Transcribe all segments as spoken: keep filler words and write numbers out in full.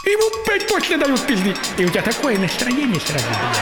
ему пять точно дают пизды. И у тебя такое настроение сразу было.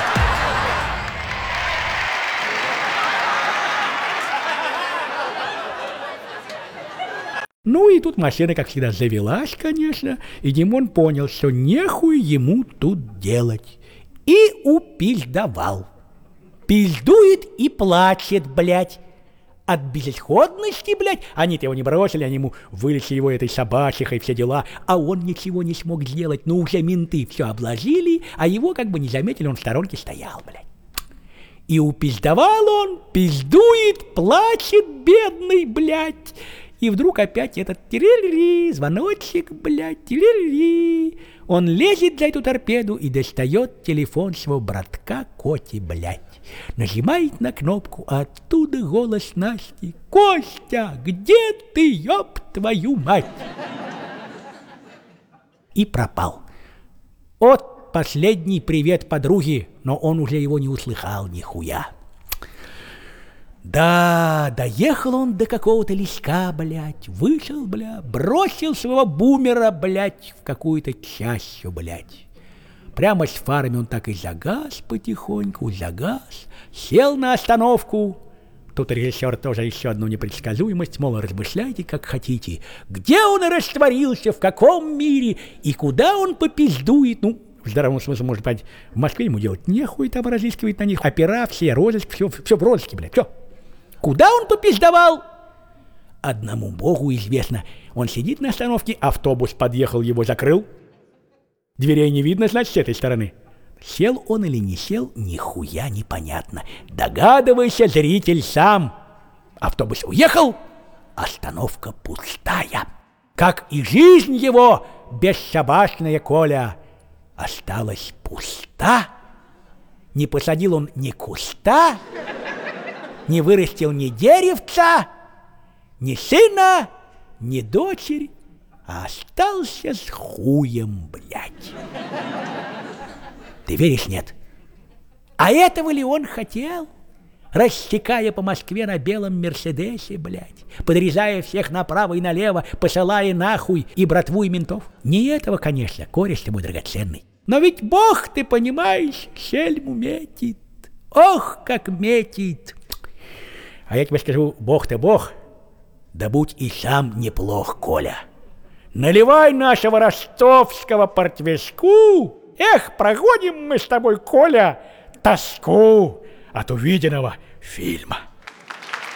Ну и тут машина, как всегда, завелась, конечно, и Димон понял, что нехуй ему тут делать. И упиздовал. Пиздует и плачет, блядь. От безысходности, блядь. Они-то его не бросили, они ему вылечили его этой собачихой, все дела. А он ничего не смог сделать, но уже менты все обложили, а его как бы не заметили, он в сторонке стоял, блядь. И упиздовал он, пиздует, плачет, бедный, блядь. И вдруг опять этот тирили, звоночек, блядь, тирили. Он лезет за эту торпеду и достает телефон своего братка Коти, блядь. Нажимает на кнопку, а оттуда голос Насти. «Костя, где ты, ёб твою мать?» И пропал. Вот последний привет подруге, но он уже его не услыхал нихуя. Да, доехал он до какого-то леска, блядь, вышел, бля, бросил своего бумера, блядь, в какую-то чащу, блядь. Прямо с фарами он так и загаз потихоньку, загаз, сел на остановку. Тут режиссер тоже еще одну непредсказуемость, мол, размышляйте как хотите. Где он растворился, в каком мире и куда он попиздует, ну, в здравом смысле, может быть, в Москве ему делать нехуй, там разыскивать на них. Опера, все, розыск, все, все в розыске, блядь, все. Куда он попиздовал? Одному богу известно. Он сидит на остановке, автобус подъехал, его закрыл. Дверей не видно, значит, с этой стороны. Сел он или не сел, нихуя непонятно. Догадывайся, зритель, сам. Автобус уехал, остановка пустая. Как и жизнь его, бесшабашная, Коля, осталась пуста. Не посадил он ни куста, не вырастил ни деревца, ни сына, ни дочери, а остался с хуем, блядь. Ты веришь, нет? А этого ли он хотел? Рассекая по Москве на белом Мерседесе, блядь, подрезая всех направо и налево, посылая нахуй и братву, и ментов. Не этого, конечно, кореш ты мой драгоценный. Но ведь Бог, ты понимаешь, шельму метит. Ох, как метит! А я тебе скажу, Бог-то Бог, да будь и сам неплох, Коля. Наливай нашего ростовского портвейску. Эх, прогоним мы с тобой, Коля, тоску от увиденного фильма.